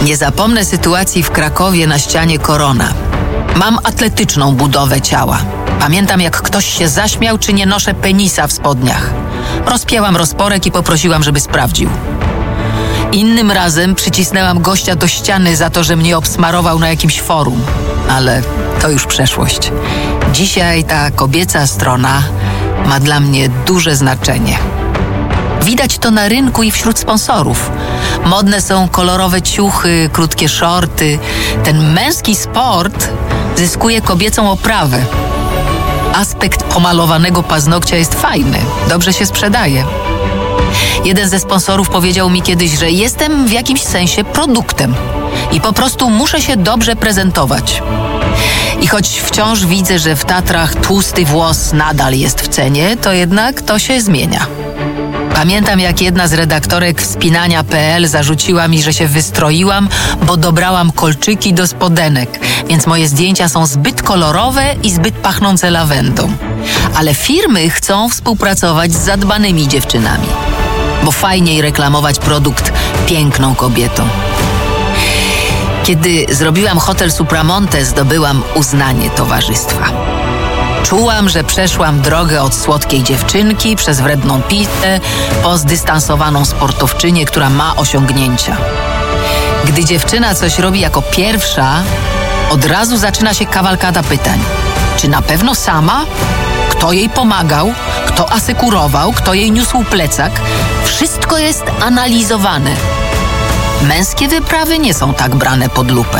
Nie zapomnę sytuacji w Krakowie na ścianie Korona. Mam atletyczną budowę ciała. Pamiętam, jak ktoś się zaśmiał, czy nie noszę penisa w spodniach. Rozpięłam rozporek i poprosiłam, żeby sprawdził. Innym razem przycisnęłam gościa do ściany za to, że mnie obsmarował na jakimś forum. Ale to już przeszłość. Dzisiaj ta kobieca strona ma dla mnie duże znaczenie. Widać to na rynku i wśród sponsorów. Modne są kolorowe ciuchy, krótkie szorty. Ten męski sport zyskuje kobiecą oprawę. Aspekt pomalowanego paznokcia jest fajny, dobrze się sprzedaje. Jeden ze sponsorów powiedział mi kiedyś, że jestem w jakimś sensie produktem i po prostu muszę się dobrze prezentować. I choć wciąż widzę, że w Tatrach tłusty włos nadal jest w cenie, to jednak to się zmienia. Pamiętam, jak jedna z redaktorek wspinania.pl zarzuciła mi, że się wystroiłam, bo dobrałam kolczyki do spodenek, więc moje zdjęcia są zbyt kolorowe i zbyt pachnące lawendą. Ale firmy chcą współpracować z zadbanymi dziewczynami, bo fajniej reklamować produkt piękną kobietą. Kiedy zrobiłam hotel Supramonte, zdobyłam uznanie towarzystwa. Czułam, że przeszłam drogę od słodkiej dziewczynki przez wredną pitę po zdystansowaną sportowczynię, która ma osiągnięcia. Gdy dziewczyna coś robi jako pierwsza, od razu zaczyna się kawalkada pytań. Czy na pewno sama? Kto jej pomagał? Kto asekurował? Kto jej niósł plecak? Wszystko jest analizowane. Męskie wyprawy nie są tak brane pod lupę.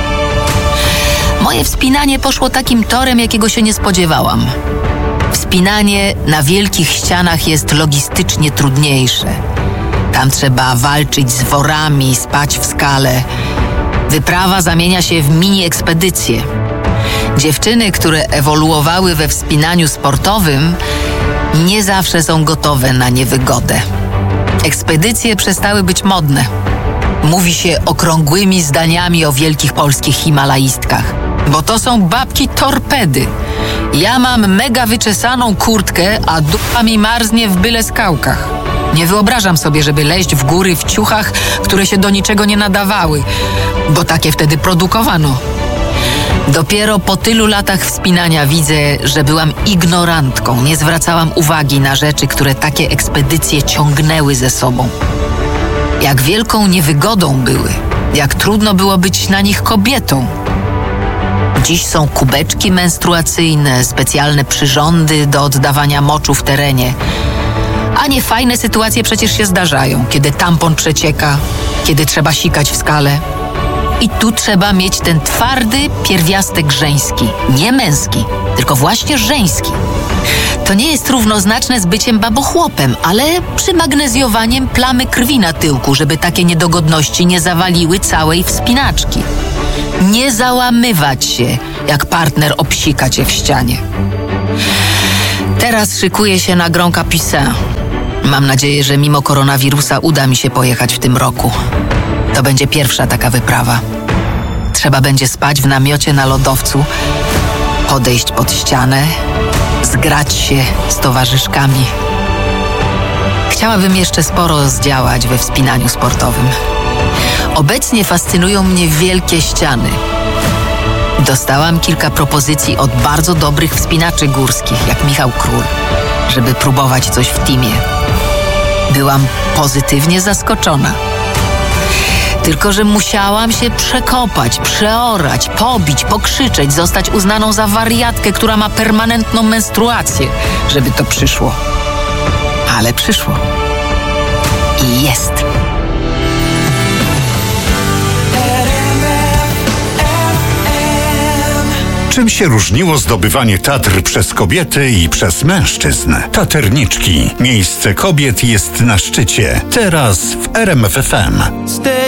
Moje wspinanie poszło takim torem, jakiego się nie spodziewałam. Wspinanie na wielkich ścianach jest logistycznie trudniejsze. Tam trzeba walczyć z worami, spać w skale. Wyprawa zamienia się w mini-ekspedycję. Dziewczyny, które ewoluowały we wspinaniu sportowym, nie zawsze są gotowe na niewygodę. Ekspedycje przestały być modne. Mówi się okrągłymi zdaniami o wielkich polskich himalaistkach, bo to są babki torpedy. Ja mam mega wyczesaną kurtkę, a dupa mi marznie w byle skałkach. Nie wyobrażam sobie, żeby leźć w góry w ciuchach, które się do niczego nie nadawały, bo takie wtedy produkowano. Dopiero po tylu latach wspinania widzę, że byłam ignorantką. Nie zwracałam uwagi na rzeczy, które takie ekspedycje ciągnęły ze sobą. Jak wielką niewygodą były, jak trudno było być na nich kobietą. Dziś są kubeczki menstruacyjne, specjalne przyrządy do oddawania moczu w terenie. A niefajne sytuacje przecież się zdarzają, kiedy tampon przecieka, kiedy trzeba sikać w skale. I tu trzeba mieć ten twardy pierwiastek żeński, nie męski, tylko właśnie żeński. To nie jest równoznaczne z byciem babochłopem, ale przymagnezjowaniem plamy krwi na tyłku, żeby takie niedogodności nie zawaliły całej wspinaczki. Nie załamywać się, jak partner obsika cię w ścianie. Teraz szykuję się na Grand Capucin. Mam nadzieję, że mimo koronawirusa uda mi się pojechać w tym roku. To będzie pierwsza taka wyprawa. Trzeba będzie spać w namiocie na lodowcu, podejść pod ścianę, zgrać się z towarzyszkami. Chciałabym jeszcze sporo zdziałać we wspinaniu sportowym. Obecnie fascynują mnie wielkie ściany. Dostałam kilka propozycji od bardzo dobrych wspinaczy górskich, jak Michał Król, żeby próbować coś w teamie. Byłam pozytywnie zaskoczona. Tylko że musiałam się przekopać, przeorać, pobić, pokrzyczeć, zostać uznaną za wariatkę, która ma permanentną menstruację, żeby to przyszło. Ale przyszło. I jest. Czym się różniło zdobywanie Tatr przez kobiety i przez mężczyzn? Taterniczki. Miejsce kobiet jest na szczycie. Teraz w RMF FM.